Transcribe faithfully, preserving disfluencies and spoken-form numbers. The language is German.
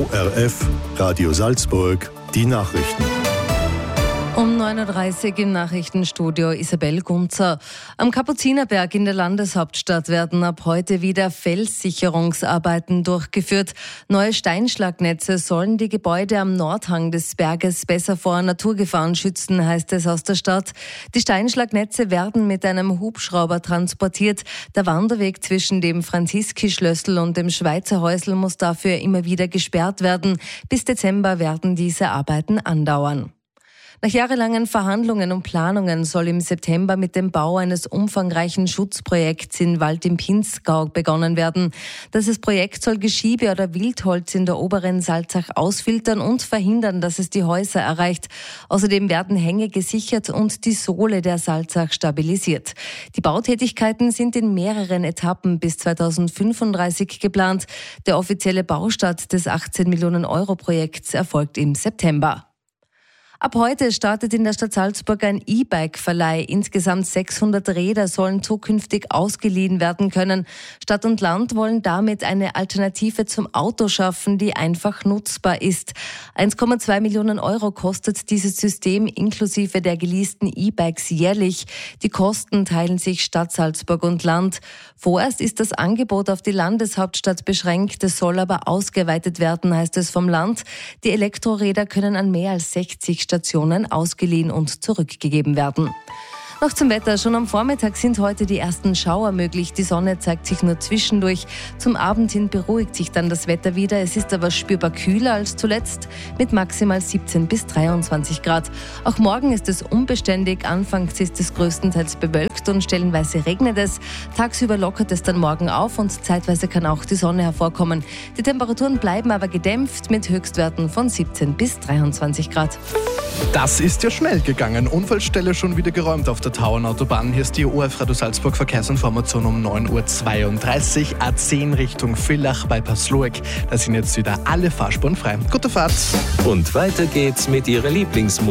O R F, Radio Salzburg, die Nachrichten. Um neun Uhr dreißig im Nachrichtenstudio Isabel Gunzer. Am Kapuzinerberg in der Landeshauptstadt werden ab heute wieder Felssicherungsarbeiten durchgeführt. Neue Steinschlagnetze sollen die Gebäude am Nordhang des Berges besser vor Naturgefahren schützen, heißt es aus der Stadt. Die Steinschlagnetze werden mit einem Hubschrauber transportiert. Der Wanderweg zwischen dem Franziski-Schlössl und dem Schweizer Häusl muss dafür immer wieder gesperrt werden. Bis Dezember werden diese Arbeiten andauern. Nach jahrelangen Verhandlungen und Planungen soll im September mit dem Bau eines umfangreichen Schutzprojekts in Wald im Pinzgau begonnen werden. Dieses Projekt soll Geschiebe- oder Wildholz in der oberen Salzach ausfiltern und verhindern, dass es die Häuser erreicht. Außerdem werden Hänge gesichert und die Sohle der Salzach stabilisiert. Die Bautätigkeiten sind in mehreren Etappen bis zweitausendfünfunddreißig geplant. Der offizielle Baustart des achtzehn Millionen Euro Projekts erfolgt im September. Ab heute startet in der Stadt Salzburg ein E-Bike-Verleih. Insgesamt sechshundert Räder sollen zukünftig ausgeliehen werden können. Stadt und Land wollen damit eine Alternative zum Auto schaffen, die einfach nutzbar ist. eins Komma zwei Millionen Euro kostet dieses System inklusive der geleasten E-Bikes jährlich. Die Kosten teilen sich Stadt Salzburg und Land. Vorerst ist das Angebot auf die Landeshauptstadt beschränkt. Es soll aber ausgeweitet werden, heißt es vom Land. Die Elektroräder können an mehr als sechzig Stationen ausgeliehen und zurückgegeben werden. Noch zum Wetter. Schon am Vormittag sind heute die ersten Schauer möglich. Die Sonne zeigt sich nur zwischendurch. Zum Abend hin beruhigt sich dann das Wetter wieder. Es ist aber spürbar kühler als zuletzt mit maximal siebzehn bis dreiundzwanzig Grad. Auch morgen ist es unbeständig. Anfangs ist es größtenteils bewölkt und stellenweise regnet es. Tagsüber lockert es dann morgen auf und zeitweise kann auch die Sonne hervorkommen. Die Temperaturen bleiben aber gedämpft mit Höchstwerten von siebzehn bis dreiundzwanzig Grad. Das ist ja schnell gegangen. Unfallstelle schon wieder geräumt auf der Tauernautobahn. Hier ist die O R F Radio Salzburg Verkehrsinformation um neun Uhr zweiunddreißig. A zehn Richtung Villach bei Pasloek. Da sind jetzt wieder alle Fahrspuren frei. Gute Fahrt. Und weiter geht's mit Ihrer Lieblingsmusik.